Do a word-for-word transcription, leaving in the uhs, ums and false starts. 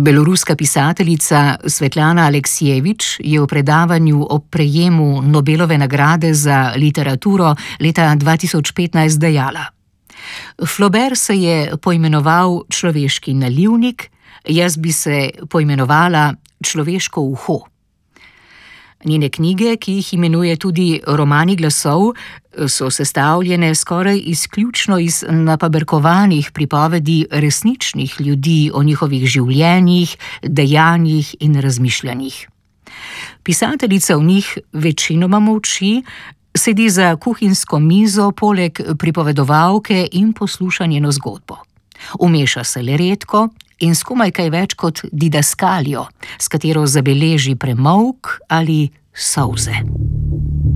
Beloruska pisateljica Svetlana Aleksijevič je v predavanju ob prejemu Nobelove nagrade za literaturo leta dva tisoč petnajst dejala: Flaubert se je poimenoval človeški nalivnik, jaz bi se poimenovala človeško uho. Njene knjige, ki jih imenuje tudi romani glasov, so sestavljene skoraj izključno iz napaberkovanih pripovedi resničnih ljudi o njihovih življenjih, dejanjih in razmišljanjih. Pisateljica v njih večinoma molči, sedi za kuhinjsko mizo poleg pripovedovalke in posluša njeno zgodbo. Vmeša se le redko in skomaj kaj več kot didaskalijo, s katero zabeleži premolk ali solze.